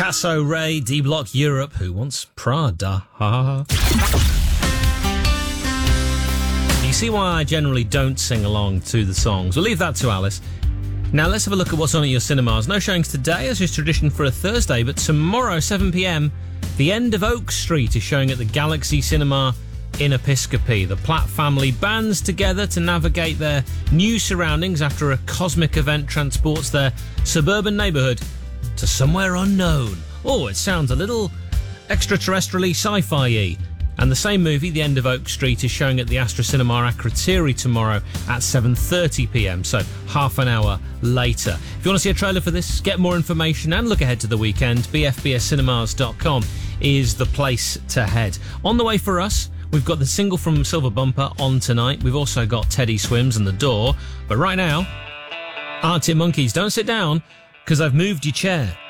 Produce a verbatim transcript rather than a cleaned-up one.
Tasso Ray, D-Block Europe, Who Wants Prada? Ha. You see why I generally don't sing along to the songs. We'll leave that to Alice. Now let's have a look at what's on at your cinemas. No showings today, as is tradition for a Thursday, but tomorrow, seven p.m, The End of Oak Street is showing at the Galaxy Cinema in Episcopi. The Platt family bands together to navigate their new surroundings after a cosmic event transports their suburban neighbourhood to somewhere unknown. Oh, it sounds a little extraterrestrially sci-fi-y. And the same movie, The End of Oak Street, is showing at the Astra Cinema Akrotiri tomorrow at seven thirty p.m, so half an hour later. If you want to see a trailer for this, get more information and look ahead to the weekend, b f b s cinemas dot com is the place to head. On the way for us, we've got the single from Silver Bumper, On Tonight. We've also got Teddy Swims and The Door. But right now, Arctic Monkeys, don't sit down, because I've moved your chair.